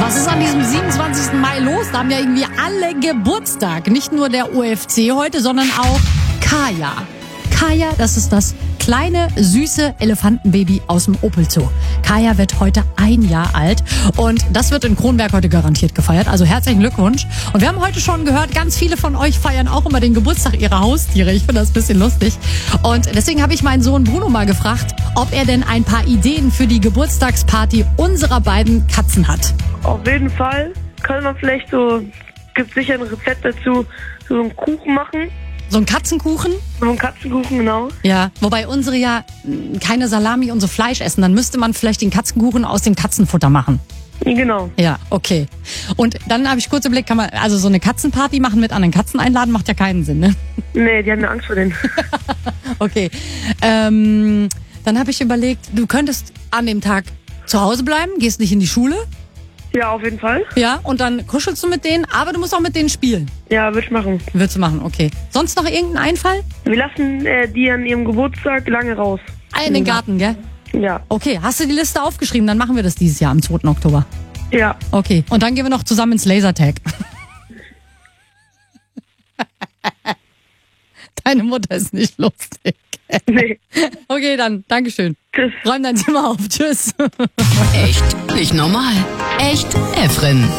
Was ist an diesem 27. Mai los? Da haben ja irgendwie alle Geburtstag. Nicht nur der OFC heute, sondern auch Kaya. Kaya, das ist das kleine, süße Elefantenbaby aus dem Opel Zoo. Kaya wird heute 1 Jahr alt und das wird in Kronberg heute garantiert gefeiert. Also herzlichen Glückwunsch. Und wir haben heute schon gehört, ganz viele von euch feiern auch immer den Geburtstag ihrer Haustiere. Ich finde das ein bisschen lustig. Und deswegen habe ich meinen Sohn Bruno mal gefragt, ob er denn ein paar Ideen für die Geburtstagsparty unserer beiden Katzen hat. Auf jeden Fall kann man vielleicht gibt sicher ein Rezept dazu, so einen Kuchen machen. So ein Katzenkuchen? So einen Katzenkuchen, genau. Ja, wobei unsere ja keine Salami und so Fleisch essen. Dann müsste man vielleicht den Katzenkuchen aus dem Katzenfutter machen. Genau. Ja, okay. Und dann habe ich kurz überlegt, kann man also so eine Katzenparty machen, mit anderen Katzen einladen, macht ja keinen Sinn, ne? Nee, die haben eine Angst vor denen. Okay. Dann habe ich überlegt, du könntest an dem Tag zu Hause bleiben, gehst nicht in die Schule. Ja, auf jeden Fall. Ja, und dann kuschelst du mit denen, aber du musst auch mit denen spielen. Ja, würde ich machen. Würdest du machen, okay. Sonst noch irgendeinen Einfall? Wir lassen die an ihrem Geburtstag lange raus. In den Garten, gell? Ja. Okay, hast du die Liste aufgeschrieben? Dann machen wir das dieses Jahr am 2. Oktober. Ja. Okay, und dann gehen wir noch zusammen ins Lasertag. Deine Mutter ist nicht lustig. Nee. Okay, dann, Dankeschön. Tschüss. Räum dein Zimmer auf. Tschüss. Echt nicht normal. Echt Efren.